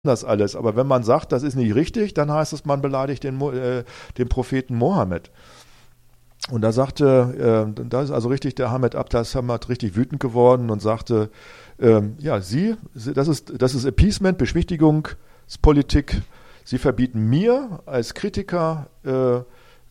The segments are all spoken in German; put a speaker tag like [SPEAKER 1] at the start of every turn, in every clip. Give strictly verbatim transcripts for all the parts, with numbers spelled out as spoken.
[SPEAKER 1] das alles. Aber wenn man sagt, das ist nicht richtig, dann heißt es, man beleidigt den, äh, den Propheten Mohammed. Und da sagte, äh, da ist also richtig der Ahmed Abdas Hamad richtig wütend geworden und sagte, äh, ja, Sie, das ist, das ist Appeasement, Beschwichtigungspolitik. Sie verbieten mir als Kritiker, äh,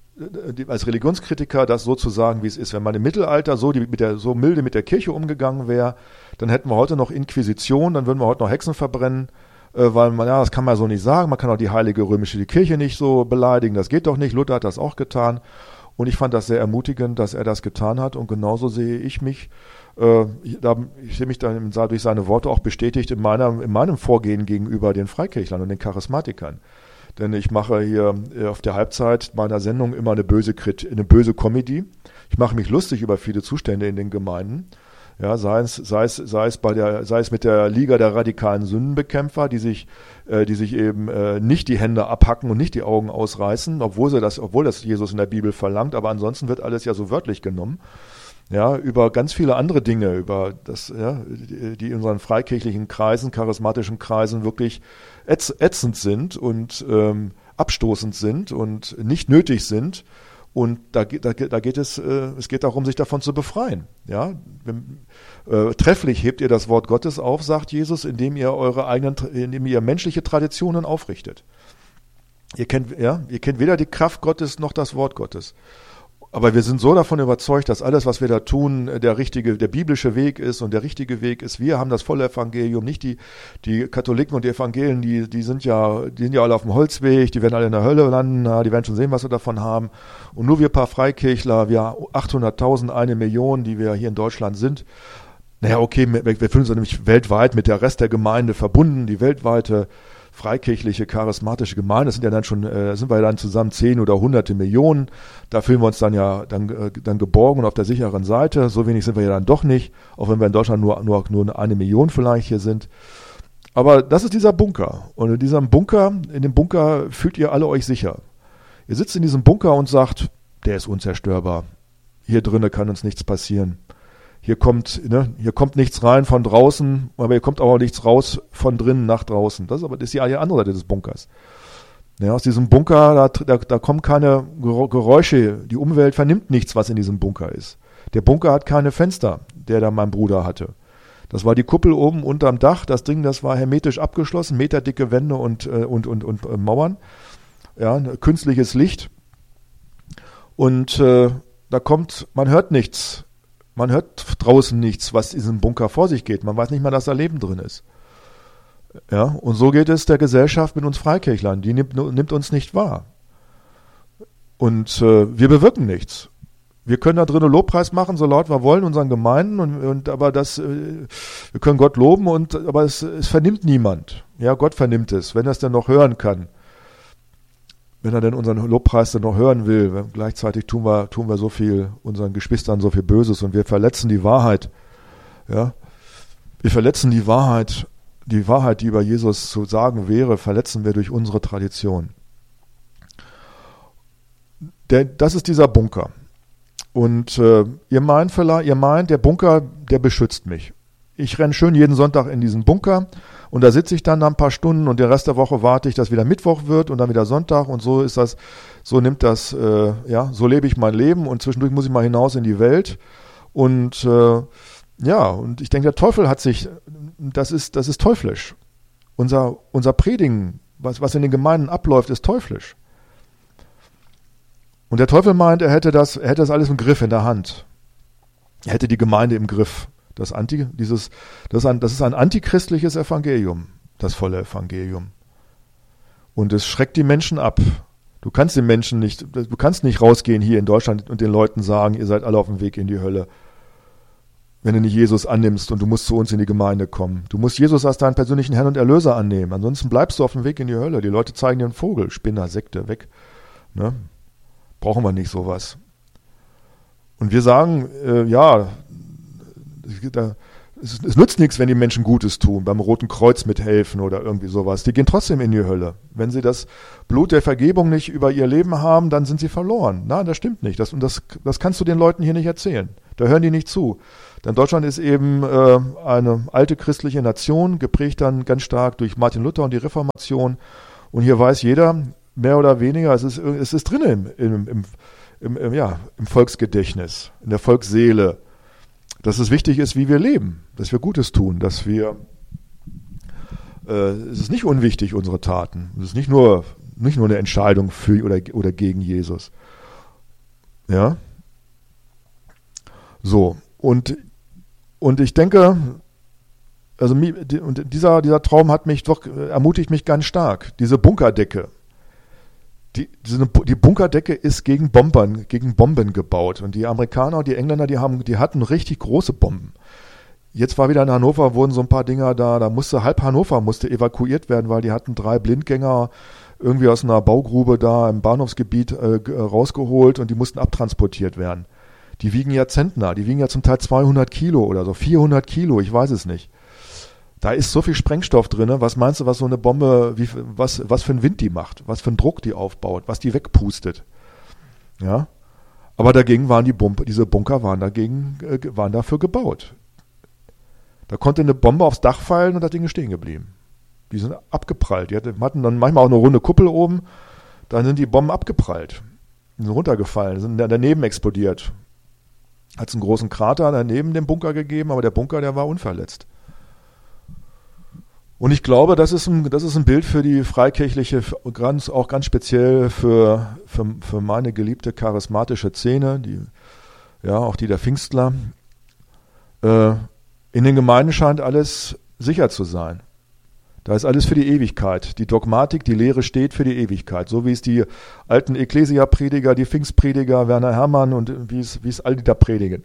[SPEAKER 1] als Religionskritiker, das so zu sagen, wie es ist. Wenn man im Mittelalter so, die, mit der, so milde mit der Kirche umgegangen wäre, dann hätten wir heute noch Inquisition, dann würden wir heute noch Hexen verbrennen, äh, weil man, ja, das kann man so nicht sagen, man kann auch die heilige römische Kirche nicht so beleidigen, das geht doch nicht, Luther hat das auch getan. Und ich fand das sehr ermutigend, dass er das getan hat. Und genauso sehe ich mich, äh, ich, da, ich sehe mich dann durch seine Worte auch bestätigt in, meiner, in meinem Vorgehen gegenüber den Freikirchlern und den Charismatikern. Denn ich mache hier auf der Halbzeit meiner Sendung immer eine böse, eine böse Comedy. Ich mache mich lustig über viele Zustände in den Gemeinden. Ja, sei es, sei es, sei es bei der, sei es mit der Liga der radikalen Sündenbekämpfer, die sich, äh, die sich eben äh, nicht die Hände abhacken und nicht die Augen ausreißen, obwohl sie das, obwohl das Jesus in der Bibel verlangt, aber ansonsten wird alles ja so wörtlich genommen. Ja, über ganz viele andere Dinge, über das, ja, die, die in unseren freikirchlichen Kreisen, charismatischen Kreisen wirklich ätz, ätzend sind und ähm, abstoßend sind und nicht nötig sind. Und da, da, da geht es, äh, es geht darum, sich davon zu befreien. Ja, äh, trefflich hebt ihr das Wort Gottes auf, sagt Jesus, indem ihr eure eigenen, indem ihr menschliche Traditionen aufrichtet. Ihr kennt, ja, ihr kennt weder die Kraft Gottes noch das Wort Gottes. Aber wir sind so davon überzeugt, dass alles, was wir da tun, der richtige, der biblische Weg ist und der richtige Weg ist. Wir haben das volle Evangelium, nicht die, die Katholiken und die Evangelien, die, die sind ja, die sind ja alle auf dem Holzweg, die werden alle in der Hölle landen, die werden schon sehen, was wir davon haben. Und nur wir paar Freikirchler, wir achthunderttausend, eine Million, die wir hier in Deutschland sind. Naja, okay, wir, wir fühlen uns nämlich weltweit mit der Rest der Gemeinde verbunden, die weltweite freikirchliche, charismatische Gemeinde, das sind ja dann schon, äh, sind wir ja dann zusammen zehn oder hunderte Millionen, da fühlen wir uns dann ja dann, äh, dann geborgen und auf der sicheren Seite, so wenig sind wir ja dann doch nicht, auch wenn wir in Deutschland nur, nur, nur eine Million vielleicht hier sind. Aber das ist dieser Bunker und in diesem Bunker, in dem Bunker fühlt ihr alle euch sicher. Ihr sitzt in diesem Bunker und sagt, der ist unzerstörbar, hier drinnen kann uns nichts passieren. Hier kommt, ne, hier kommt nichts rein von draußen, aber hier kommt auch nichts raus von drinnen nach draußen. Das ist aber das ist die andere Seite des Bunkers. Ja, aus diesem Bunker, da, da, da kommen keine Geräusche. Die Umwelt vernimmt nichts, was in diesem Bunker ist. Der Bunker hat keine Fenster, der da mein Bruder hatte. Das war die Kuppel oben unterm Dach. Das Ding, das war hermetisch abgeschlossen, meterdicke Wände und, und, und, und, und Mauern. Ja, künstliches Licht. Und äh, da kommt, man hört nichts. Man hört draußen nichts, was in diesem Bunker vor sich geht. Man weiß nicht mal, dass da Leben drin ist. Ja, und so geht es der Gesellschaft mit uns Freikirchlern. Die nimmt, nimmt uns nicht wahr. Und äh, wir bewirken nichts. Wir können da drinnen Lobpreis machen, so laut wir wollen, unseren Gemeinden, und, und aber das, äh, wir können Gott loben, und aber es, es vernimmt niemand. Ja, Gott vernimmt es, wenn er es denn noch hören kann. Wenn er denn unseren Lobpreis dann noch hören will. Gleichzeitig tun wir, tun wir so viel unseren Geschwistern so viel Böses, und wir verletzen die Wahrheit. Ja, wir verletzen die Wahrheit, die Wahrheit, die über Jesus zu sagen wäre, verletzen wir durch unsere Tradition. Der, das ist dieser Bunker. Und äh, ihr meint vielleicht, ihr meint, der Bunker, der beschützt mich. Ich renne schön jeden Sonntag in diesen Bunker, und da sitze ich dann ein paar Stunden, und den Rest der Woche warte ich, dass wieder Mittwoch wird und dann wieder Sonntag, und so ist das, so nimmt das, äh, ja, so lebe ich mein Leben, und zwischendurch muss ich mal hinaus in die Welt. Und äh, ja, und ich denke, der Teufel hat sich, das ist, das ist teuflisch. Unser, unser Predigen, was, was in den Gemeinden abläuft, ist teuflisch. Und der Teufel meint, er hätte das, er hätte das alles im Griff, in der Hand. Er hätte die Gemeinde im Griff. Das, Anti, dieses, das, ist ein, das ist ein antichristliches Evangelium, das volle Evangelium. Und es schreckt die Menschen ab. Du kannst den Menschen nicht, du kannst nicht rausgehen hier in Deutschland und den Leuten sagen, ihr seid alle auf dem Weg in die Hölle, wenn du nicht Jesus annimmst und du musst zu uns in die Gemeinde kommen. Du musst Jesus als deinen persönlichen Herrn und Erlöser annehmen, ansonsten bleibst du auf dem Weg in die Hölle. Die Leute zeigen dir einen Vogel, Spinner, Sekte, weg. Ne? Brauchen wir nicht sowas. Und wir sagen, äh, ja, Da, es, es nützt nichts, wenn die Menschen Gutes tun, beim Roten Kreuz mithelfen oder irgendwie sowas. Die gehen trotzdem in die Hölle. Wenn sie das Blut der Vergebung nicht über ihr Leben haben, dann sind sie verloren. Nein, das stimmt nicht. Das, und das, das kannst du den Leuten hier nicht erzählen. Da hören die nicht zu. Denn Deutschland ist eben äh, eine alte christliche Nation, geprägt dann ganz stark durch Martin Luther und die Reformation. Und hier weiß jeder, mehr oder weniger, es ist, es ist drin im, im, im, im, im, ja, im Volksgedächtnis, in der Volksseele, dass es wichtig ist, wie wir leben, dass wir Gutes tun, dass wir, äh, es ist nicht unwichtig, unsere Taten. Es ist nicht nur, nicht nur eine Entscheidung für oder, oder gegen Jesus. Ja. So. Und, und ich denke, also und dieser, dieser Traum hat mich doch, ermutigt mich ganz stark. Diese Bunkerdecke. Die, diese, die Bunkerdecke ist gegen Bombern, gegen Bomben gebaut. Und die Amerikaner und die Engländer, die haben, die hatten richtig große Bomben. Jetzt war wieder in Hannover, wurden so ein paar Dinger da, da musste halb Hannover musste evakuiert werden, weil die hatten drei Blindgänger irgendwie aus einer Baugrube da im Bahnhofsgebiet äh, rausgeholt und die mussten abtransportiert werden. Die wiegen ja Zentner, die wiegen ja zum Teil zweihundert Kilo oder so, vierhundert Kilo, ich weiß es nicht. Da ist so viel Sprengstoff drin. Was meinst du, was so eine Bombe, wie, was, was für einen Wind die macht, was für einen Druck die aufbaut, was die wegpustet? Ja. Aber dagegen waren die Bumper, diese Bunker waren dagegen, äh, waren dafür gebaut. Da konnte eine Bombe aufs Dach fallen und das Ding ist stehen geblieben. Die sind abgeprallt. Die hatten dann manchmal auch eine runde Kuppel oben. Dann sind die Bomben abgeprallt. Die sind runtergefallen, sind daneben explodiert. Hat es einen großen Krater daneben dem Bunker gegeben, aber der Bunker, der war unverletzt. Und ich glaube, das ist ein, das ist ein Bild für die freikirchliche, ganz, auch ganz speziell für, für, für meine geliebte charismatische Szene, die, ja, auch die der Pfingstler. Äh, in den Gemeinden scheint alles sicher zu sein. Da ist alles für die Ewigkeit. Die Dogmatik, die Lehre steht für die Ewigkeit. So wie es die alten Ekklesia-Prediger, die Pfingstprediger, Werner Herrmann und wie es, wie es all die da predigen.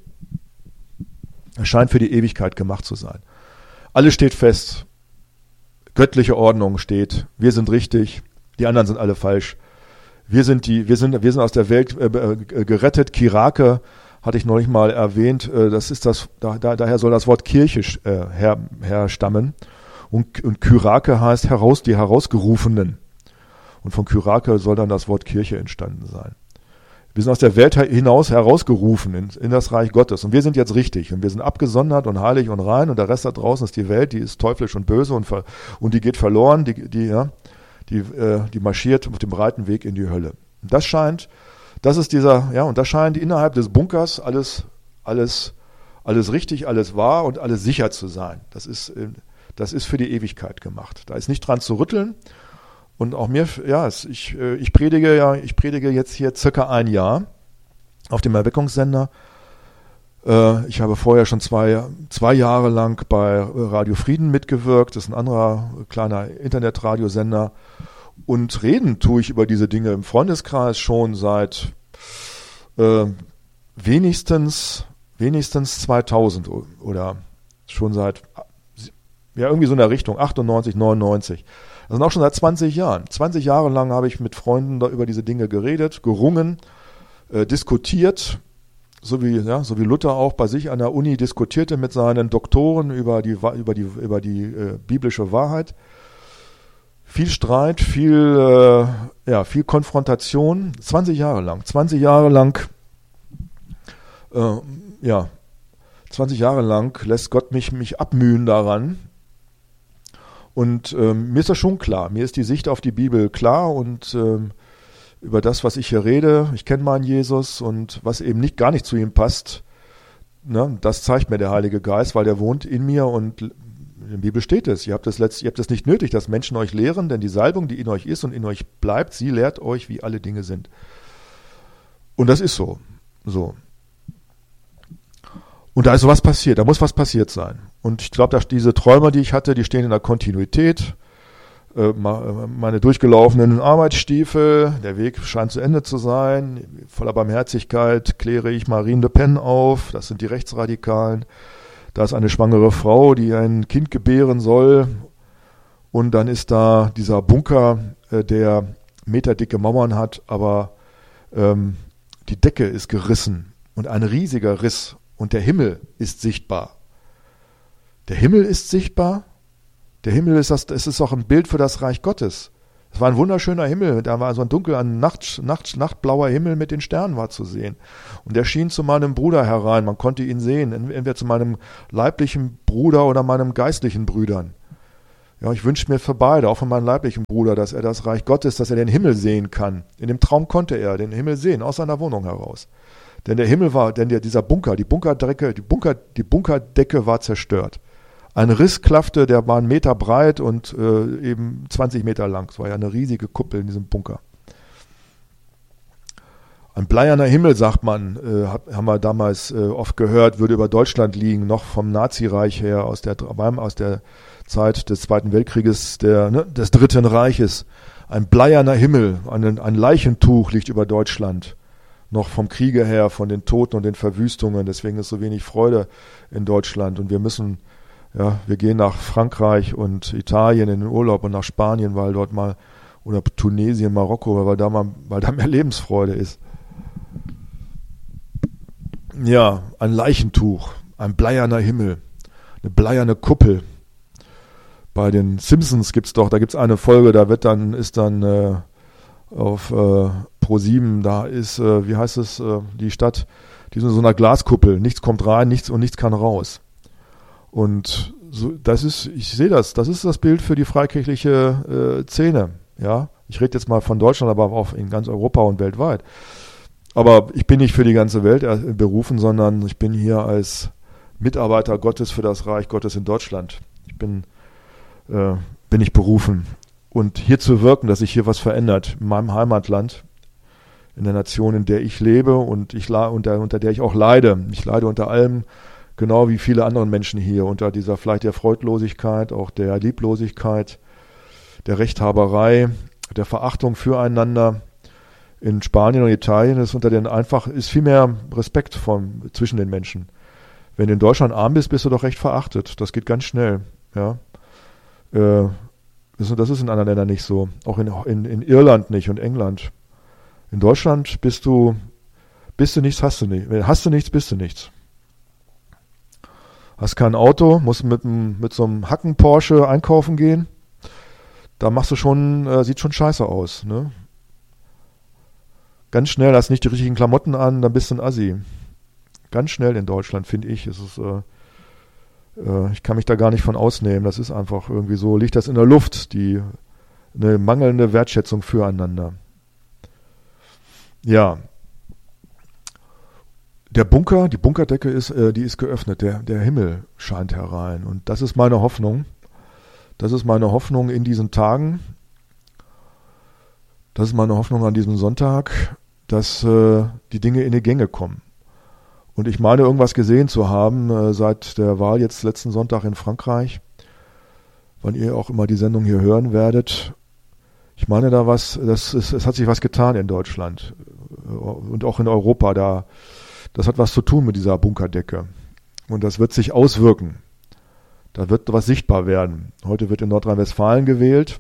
[SPEAKER 1] Es scheint für die Ewigkeit gemacht zu sein. Alles steht fest. Göttliche Ordnung steht. Wir sind richtig. Die anderen sind alle falsch. Wir sind die, wir sind, wir sind aus der Welt äh, gerettet. Kirake hatte ich neulich mal erwähnt. Äh, das ist das, da, da, daher soll das Wort Kirche äh, her, herstammen. Und, und Kyrake heißt heraus, die Herausgerufenen. Und von Kyrake soll dann das Wort Kirche entstanden sein. Wir sind aus der Welt hinaus herausgerufen in, in das Reich Gottes. Und wir sind jetzt richtig. Und wir sind abgesondert und heilig und rein. Und der Rest da draußen ist die Welt, die ist teuflisch und böse und, ver, und die geht verloren. Die, die, ja, die, äh, die marschiert auf dem breiten Weg in die Hölle. Und das scheint, das ist dieser, ja, und das scheint innerhalb des Bunkers alles, alles, alles richtig, alles wahr und alles sicher zu sein. Das ist, das ist für die Ewigkeit gemacht. Da ist nicht dran zu rütteln. Und auch mir, ja, ich, ich predige ja, ich predige jetzt hier circa ein Jahr auf dem Erweckungssender. Ich habe vorher schon zwei, zwei Jahre lang bei Radio Frieden mitgewirkt. Das ist ein anderer kleiner Internetradiosender. Und reden tue ich über diese Dinge im Freundeskreis schon seit äh, wenigstens, wenigstens zweitausend oder schon seit, ja, irgendwie so in der Richtung, achtundneunzig, neunundneunzig. Das sind auch schon seit zwanzig Jahren. zwanzig Jahre lang habe ich mit Freunden da über diese Dinge geredet, gerungen, äh, diskutiert, so wie, ja, so wie Luther auch bei sich an der Uni diskutierte mit seinen Doktoren über die, über die, über die äh, biblische Wahrheit. Viel Streit, viel, äh, ja, viel Konfrontation. zwanzig Jahre lang. zwanzig Jahre lang, äh, ja, zwanzig Jahre lang lässt Gott mich, mich abmühen daran. Und ähm, mir ist das schon klar. Mir ist die Sicht auf die Bibel klar und ähm, über das, was ich hier rede, ich kenne meinen Jesus und was eben nicht gar nicht zu ihm passt, ne, das zeigt mir der Heilige Geist, weil der wohnt in mir und in der Bibel steht es. Ihr habt es letzt, ihr habt es nicht nötig, dass Menschen euch lehren, denn die Salbung, die in euch ist und in euch bleibt, sie lehrt euch, wie alle Dinge sind. Und das ist so. So. Und da ist sowas passiert, da muss was passiert sein. Und ich glaube, dass diese Träume, die ich hatte, die stehen in der Kontinuität. Äh, meine durchgelaufenen Arbeitsstiefel, der Weg scheint zu Ende zu sein. Voller Barmherzigkeit kläre ich Marine Le Pen auf, das sind die Rechtsradikalen. Da ist eine schwangere Frau, die ein Kind gebären soll. Und dann ist da dieser Bunker, äh, der meterdicke Mauern hat, aber ähm, die Decke ist gerissen und ein riesiger Riss. Und der Himmel ist sichtbar. Der Himmel ist sichtbar. Der Himmel ist das, es ist auch ein Bild für das Reich Gottes. Es war ein wunderschöner Himmel, da war so ein dunkel, ein Nacht, Nacht, nachtblauer Himmel mit den Sternen war zu sehen. Und der schien zu meinem Bruder herein, man konnte ihn sehen, entweder zu meinem leiblichen Bruder oder meinem geistlichen Brüdern. Ja, ich wünsche mir für beide, auch von meinem leiblichen Bruder, dass er das Reich Gottes, dass er den Himmel sehen kann. In dem Traum konnte er den Himmel sehen, aus seiner Wohnung heraus. Denn der Himmel war, denn der, dieser Bunker, die Bunkerdecke, die Bunker, die Bunkerdecke war zerstört. Ein Riss klaffte, der war einen Meter breit und äh, eben zwanzig Meter lang. Es war ja eine riesige Kuppel in diesem Bunker. Ein bleierner Himmel, sagt man, äh, haben wir damals äh, oft gehört, würde über Deutschland liegen, noch vom Nazireich her, aus der, aus der Zeit des Zweiten Weltkrieges, der, ne, des Dritten Reiches. Ein bleierner Himmel, ein, ein Leichentuch liegt über Deutschland. Noch vom Kriege her, von den Toten und den Verwüstungen. Deswegen ist so wenig Freude in Deutschland. Und wir müssen, ja, wir gehen nach Frankreich und Italien in den Urlaub und nach Spanien, weil dort mal, oder Tunesien, Marokko, weil da mal, weil da mehr Lebensfreude ist. Ja, ein Leichentuch, ein bleierner Himmel, eine bleierne Kuppel. Bei den Simpsons gibt's doch, da gibt's eine Folge, da wird dann, ist dann äh, auf äh, Pro sieben, da ist, äh, wie heißt es, äh, die Stadt, die ist in so einer Glaskuppel, nichts kommt rein, nichts und nichts kann raus. Und so, das ist, ich sehe das, das ist das Bild für die freikirchliche äh, Szene, ja. Ich rede jetzt mal von Deutschland, aber auch in ganz Europa und weltweit. Aber ich bin nicht für die ganze Welt berufen, sondern ich bin hier als Mitarbeiter Gottes für das Reich Gottes in Deutschland. Ich bin, äh, bin ich berufen. Und hier zu wirken, dass sich hier was verändert in meinem Heimatland, in der Nation, in der ich lebe und ich unter, unter der ich auch leide. Ich leide unter allem, genau wie viele andere Menschen hier, unter dieser vielleicht der Freudlosigkeit, auch der Lieblosigkeit, der Rechthaberei, der Verachtung füreinander. In Spanien und Italien ist unter den einfach ist viel mehr Respekt vom, zwischen den Menschen. Wenn du in Deutschland arm bist, bist du doch recht verachtet. Das geht ganz schnell. Ja, äh, das ist in anderen Ländern nicht so. Auch in, in, in Irland nicht und England. In Deutschland bist du bist du nichts, hast du nicht. Hast du nichts, bist du nichts. Hast kein Auto, musst mit mit so einem Hacken Porsche einkaufen gehen. Da machst du schon, äh, sieht schon scheiße aus, ne? Ganz schnell, hast nicht die richtigen Klamotten an, dann bist du ein Assi. Ganz schnell in Deutschland, finde ich. Es ist, äh, äh, ich kann mich da gar nicht von ausnehmen. Das ist einfach irgendwie so, liegt das in der Luft, die eine mangelnde Wertschätzung füreinander. Ja. Der Bunker, die Bunkerdecke ist, äh, die ist geöffnet. Der, der Himmel scheint herein. Und das ist meine Hoffnung. Das ist meine Hoffnung in diesen Tagen. Das ist meine Hoffnung an diesem Sonntag, dass äh, die Dinge in die Gänge kommen. Und ich meine, irgendwas gesehen zu haben äh, seit der Wahl jetzt letzten Sonntag in Frankreich, wann ihr auch immer die Sendung hier hören werdet. Ich meine da was, das ist, es hat sich was getan in Deutschland und auch in Europa. Da, das hat was zu tun mit dieser Bunkerdecke. Und das wird sich auswirken. Da wird was sichtbar werden. Heute wird in Nordrhein-Westfalen gewählt.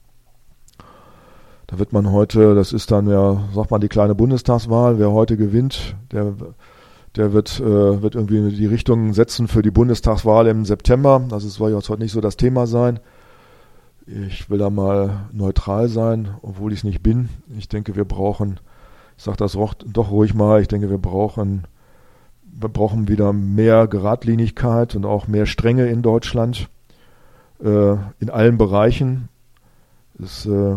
[SPEAKER 1] Da wird man heute, das ist dann ja, sagt man, die kleine Bundestagswahl, wer heute gewinnt, der, der wird, äh, wird irgendwie die Richtung setzen für die Bundestagswahl im September. Das ist, soll jetzt heute nicht so das Thema sein. Ich will da mal neutral sein, obwohl ich es nicht bin. Ich denke, wir brauchen, ich sage das auch, doch ruhig mal, ich denke, wir brauchen, wir brauchen wieder mehr Geradlinigkeit und auch mehr Strenge in Deutschland, äh, in allen Bereichen. Das, äh,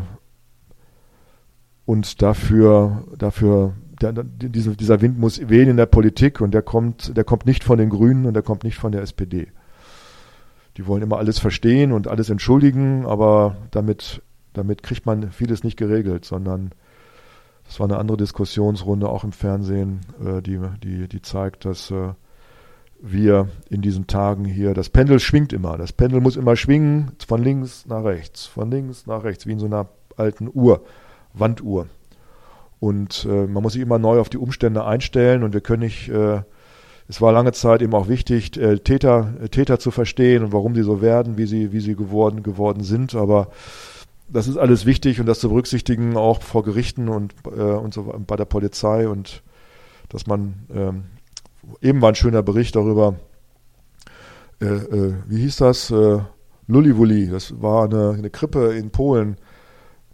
[SPEAKER 1] Und dafür, dafür der, diese, dieser Wind muss wehen in der Politik und der kommt, der kommt nicht von den Grünen und der kommt nicht von der S P D. Die wollen immer alles verstehen und alles entschuldigen, aber damit, damit kriegt man vieles nicht geregelt, sondern das war eine andere Diskussionsrunde auch im Fernsehen, äh, die, die, die zeigt, dass äh, wir in diesen Tagen hier, das Pendel schwingt immer, das Pendel muss immer schwingen, von links nach rechts, von links nach rechts, wie in so einer alten Uhr. Wanduhr. Und äh, man muss sich immer neu auf die Umstände einstellen und wir können nicht, äh, es war lange Zeit eben auch wichtig, äh, Täter, äh, Täter zu verstehen und warum sie so werden, wie sie, wie sie geworden, geworden sind, aber das ist alles wichtig und das zu berücksichtigen, auch vor Gerichten und, äh, und so bei der Polizei und dass man, ähm, eben war ein schöner Bericht darüber, äh, äh, wie hieß das, äh, Lulliwulli, das war eine, eine Krippe in Polen,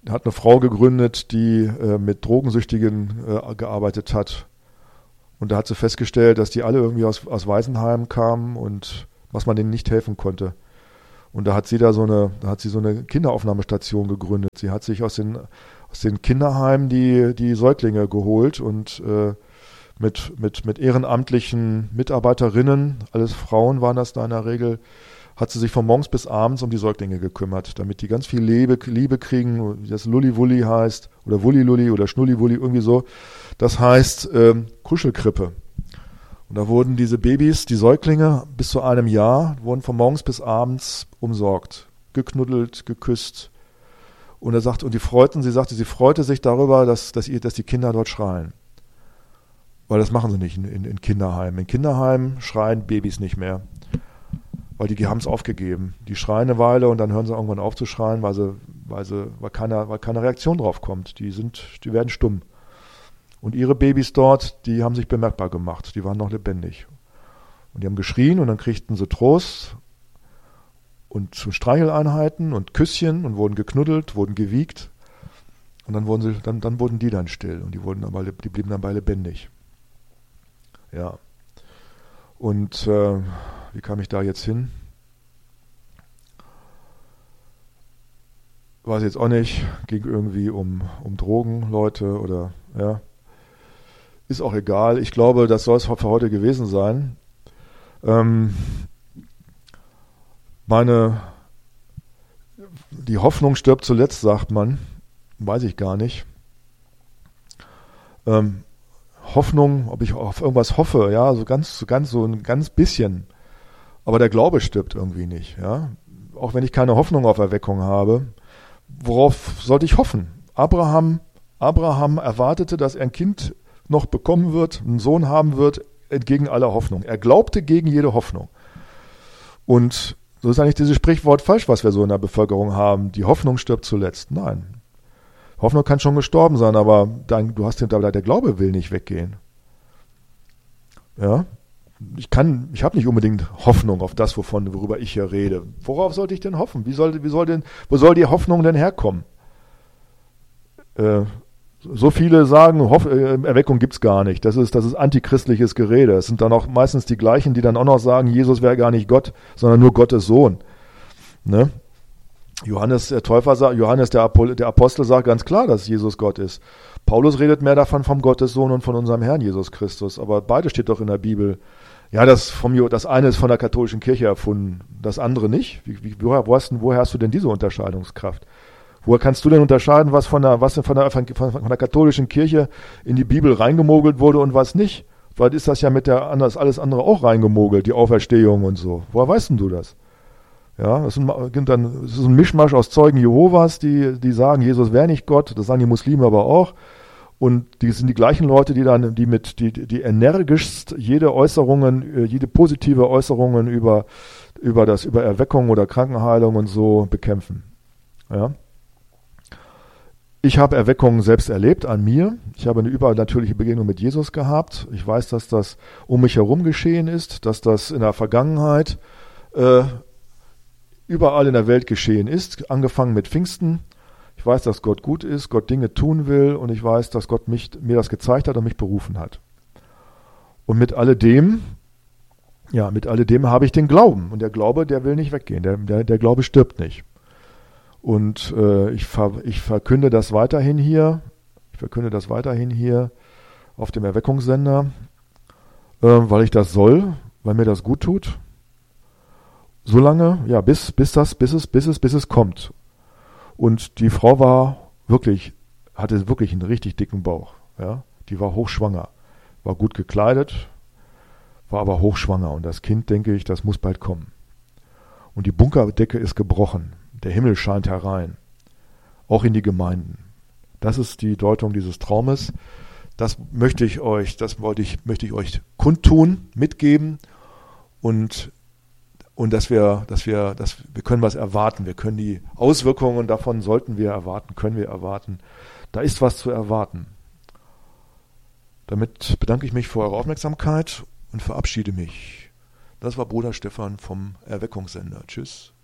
[SPEAKER 1] hat eine Frau gegründet, die äh, mit Drogensüchtigen äh, gearbeitet hat. Und da hat sie festgestellt, dass die alle irgendwie aus, aus Waisenheimen kamen und was man denen nicht helfen konnte. Und da hat sie da so eine, da hat sie so eine Kinderaufnahmestation gegründet. Sie hat sich aus den, aus den Kinderheimen die, die Säuglinge geholt und äh, mit, mit, mit ehrenamtlichen Mitarbeiterinnen, alles Frauen waren das da in der Regel, hat sie sich von morgens bis abends um die Säuglinge gekümmert, damit die ganz viel Liebe, Liebe kriegen, wie das Lulli-Wulli heißt, oder Wulli-Lulli oder Schnulli-Wulli, irgendwie so. Das heißt ähm, Kuschelkrippe. Und da wurden diese Babys, die Säuglinge, bis zu einem Jahr, wurden von morgens bis abends umsorgt, geknuddelt, geküsst. Und er sagt, und die freuten, sie sagte, sie freute sich darüber, dass, dass, ihr, dass die Kinder dort schreien. Weil das machen sie nicht in, in, in Kinderheimen. In Kinderheimen schreien Babys nicht mehr. Weil die, die haben es aufgegeben. Die schreien eine Weile und dann hören sie irgendwann auf zu schreien, weil, sie, weil, sie, weil, keine, weil keine Reaktion drauf kommt. Die, sind, die werden stumm. Und ihre Babys dort, die haben sich bemerkbar gemacht. Die waren noch lebendig. Und die haben geschrien und dann kriegten sie Trost und Streicheleinheiten und Küsschen und wurden geknuddelt, wurden gewiegt. Und dann wurden, sie, dann, dann wurden die dann still und die, wurden dabei, die blieben dabei lebendig. Ja. Und äh, wie kam ich da jetzt hin? Weiß jetzt auch nicht. Ging irgendwie um, um Drogenleute oder ja. Ist auch egal. Ich glaube, das soll es für heute gewesen sein. Ähm, meine, die Hoffnung stirbt zuletzt, sagt man. Weiß ich gar nicht. Ähm, Hoffnung, ob ich auf irgendwas hoffe, ja, so ganz, so ganz, so ein ganz bisschen. Aber der Glaube stirbt irgendwie nicht, ja. Auch wenn ich keine Hoffnung auf Erweckung habe. Worauf sollte ich hoffen? Abraham, Abraham erwartete, dass er ein Kind noch bekommen wird, einen Sohn haben wird, entgegen aller Hoffnung. Er glaubte gegen jede Hoffnung. Und so ist eigentlich dieses Sprichwort falsch, was wir so in der Bevölkerung haben. Die Hoffnung stirbt zuletzt. Nein. Hoffnung kann schon gestorben sein, aber dann, du hast hinter, der Glaube will nicht weggehen. Ja. Ich kann, ich habe nicht unbedingt Hoffnung auf das, wovon, worüber ich hier rede. Worauf sollte ich denn hoffen? Wie soll, wie soll denn, wo soll die Hoffnung denn herkommen? Äh, So viele sagen, Hoff- äh, Erweckung gibt's gar nicht. Das ist, das ist antichristliches Gerede. Es sind dann auch meistens die gleichen, die dann auch noch sagen, Jesus wäre gar nicht Gott, sondern nur Gottes Sohn. Ne? Johannes der Täufer sagt, Johannes der, Apol- der Apostel sagt ganz klar, dass Jesus Gott ist. Paulus redet mehr davon vom Gottes Sohn und von unserem Herrn Jesus Christus. Aber beides steht doch in der Bibel. Ja, das, vom, das eine ist von der katholischen Kirche erfunden, das andere nicht. Wie, wie, woher, wo hast, woher hast du denn diese Unterscheidungskraft? Woher kannst du denn unterscheiden, was von der, was von der, von der katholischen Kirche in die Bibel reingemogelt wurde und was nicht? Weil ist das ja mit der anders alles andere auch reingemogelt, die Auferstehung und so. Woher weißt denn du das? Ja, das ist ein, dann, das ist ein Mischmasch aus Zeugen Jehovas, die, die sagen, Jesus wäre nicht Gott, das sagen die Muslime aber auch. Und die sind die gleichen Leute, die dann, die mit, die, die energischst jede Äußerungen, jede positive Äußerungen über, über das, über Erweckung oder Krankenheilung und so bekämpfen. Ja. Ich habe Erweckungen selbst erlebt an mir. Ich habe eine übernatürliche Begegnung mit Jesus gehabt. Ich weiß, dass das um mich herum geschehen ist, dass das in der Vergangenheit äh, überall in der Welt geschehen ist, angefangen mit Pfingsten. Ich weiß, dass Gott gut ist, Gott Dinge tun will und ich weiß, dass Gott mich, mir das gezeigt hat und mich berufen hat. Und mit alledem, ja, mit alledem habe ich den Glauben. Und der Glaube, der will nicht weggehen. Der, der, der Glaube stirbt nicht. Und äh, ich, ver, ich verkünde das weiterhin hier, ich verkünde das weiterhin hier auf dem Erweckungssender, äh, weil ich das soll, weil mir das gut tut. Solange, ja, bis, bis das, bis es, bis es, bis es kommt. Und die Frau war wirklich, hatte wirklich einen richtig dicken Bauch. Ja? Die war hochschwanger, war gut gekleidet, war aber hochschwanger. Und das Kind, denke ich, das muss bald kommen. Und die Bunkerdecke ist gebrochen. Der Himmel scheint herein, auch in die Gemeinden. Das ist die Deutung dieses Traumes. Das möchte ich euch, das wollte ich, möchte ich euch kundtun, mitgeben und und dass wir, dass wir, dass wir können was erwarten. Wir können die Auswirkungen davon sollten wir erwarten, können wir erwarten. Da ist was zu erwarten. Damit bedanke ich mich für eure Aufmerksamkeit und verabschiede mich. Das war Bruder Stefan vom Erweckungssender. Tschüss.